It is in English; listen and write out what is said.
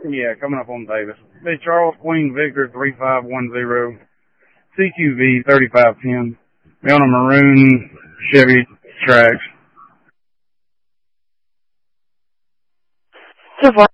Yeah, coming up on Davis. Hey, Charles Queen Victor 3510, CQV 3510. Be on a maroon Chevy Trax. So far,